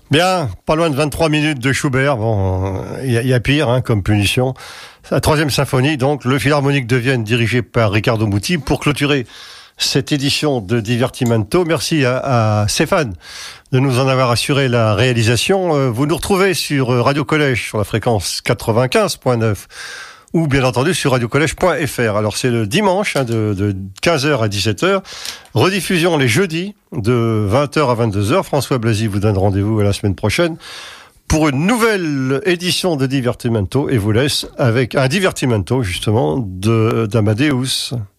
Bien, pas loin de 23 minutes de Schubert. Bon, il y a pire comme punition. La troisième symphonie, donc, le Philharmonique de Vienne, dirigé par Riccardo Muti, pour clôturer cette édition de Divertimento. Merci à Stéphane de nous en avoir assuré la réalisation. Vous nous retrouvez sur Radio Collège, sur la fréquence 95.9, ou bien entendu sur radiocollège.fr. Alors c'est le dimanche de 15h à 17h. Rediffusion les jeudis de 20h à 22h. François Blasi vous donne rendez-vous à la semaine prochaine pour une nouvelle édition de Divertimento et vous laisse avec un Divertimento justement d'Amadeus.